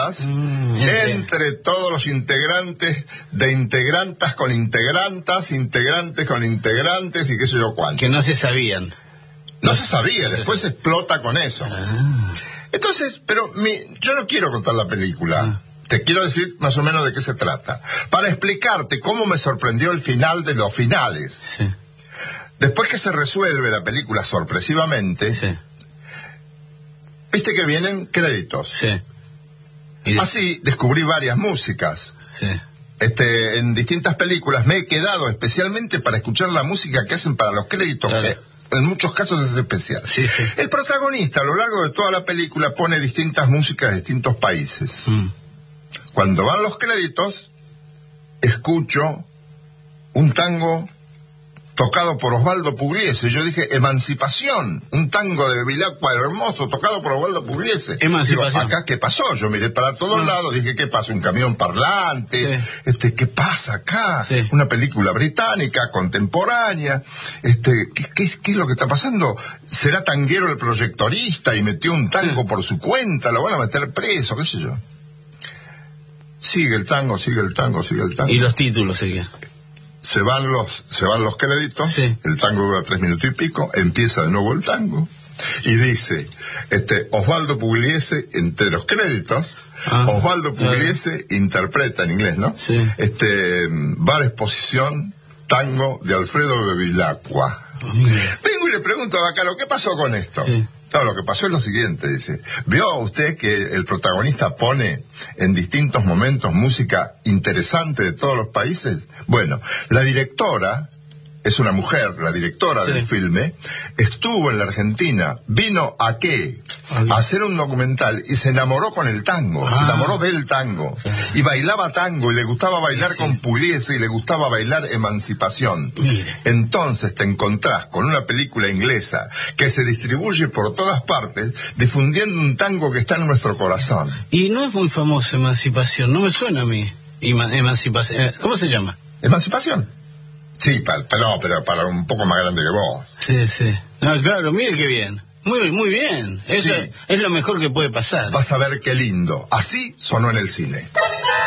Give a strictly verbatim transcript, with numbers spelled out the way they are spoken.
privadas mm, entre... entre todos los integrantes, de integrantas con integrantas, integrantes con integrantes y qué sé yo cuánto. Que no se sabían. No se sabía, después se explota con eso. Ah. Entonces, pero mi, yo no quiero contar la película. Ah. Te quiero decir más o menos de qué se trata. Para explicarte cómo me sorprendió el final de los finales. Sí. Después que se resuelve la película sorpresivamente, sí. viste que vienen créditos. Sí. Y de... Así descubrí varias músicas. Sí. Este, en distintas películas me he quedado especialmente para escuchar la música que hacen para los créditos, claro. que en muchos casos es especial. Sí, sí. El protagonista a lo largo de toda la película pone distintas músicas de distintos países. Mm. Cuando van los créditos, escucho un tango tocado por Osvaldo Pugliese. Yo dije, Emancipación, un tango de Bevilacqua hermoso, tocado por Osvaldo Pugliese. Emancipación. Digo, ¿acá qué pasó? Yo miré para todos no. lados, dije, ¿qué pasa? Un camión parlante, sí. este, ¿qué pasa acá? Sí. Una película británica, contemporánea, este, ¿qué, qué, qué es lo que está pasando? ¿Será tanguero el proyectorista y metió un tango sí. por su cuenta? ¿Lo van a meter preso? ¿Qué sé yo? Sigue el tango, sigue el tango, sigue el tango. Y los títulos seguían. Se van los, se van los créditos, sí. el tango dura tres minutos y pico, empieza de nuevo el tango, y dice, este, Osvaldo Pugliese, entre los créditos, ah, Osvaldo Pugliese claro. interpreta en inglés, ¿no? Sí. Este, va a la exposición, tango de Alfredo Bevilacqua. Oh, vengo y le pregunto a Bacaro, ¿qué pasó con esto? Sí. No, lo que pasó es lo siguiente, dice, ¿vio usted que el protagonista pone en distintos momentos música interesante de todos los países? Bueno, la directora, es una mujer, la directora sí. del filme, estuvo en la Argentina, vino a qué? A hacer un documental y se enamoró con el tango, ah. se enamoró del tango, sí. y bailaba tango y le gustaba bailar sí. con Pugliese y le gustaba bailar Emancipación. Mire. Entonces te encontrás con una película inglesa que se distribuye por todas partes, difundiendo un tango que está en nuestro corazón. Y no es muy famoso Emancipación, no me suena a mí. Ema- Emancipación, ¿cómo se llama? Emancipación. Sí, para, no, pero para un poco más grande que vos. Sí, sí. Ah, claro, mire qué bien. Muy, muy bien. Eso sí. es lo mejor que puede pasar. Vas a ver qué lindo. Así sonó en el cine.